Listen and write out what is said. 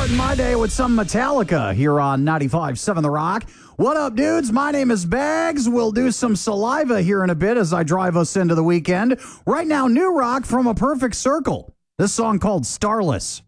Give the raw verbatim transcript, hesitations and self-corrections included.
starting my day with some Metallica here on ninety-five point seven The Rock. What up, dudes? My name is Bags. We'll do some Saliva here in a bit as I drive us into the weekend. Right now, new rock from A Perfect Circle. This song called Starless.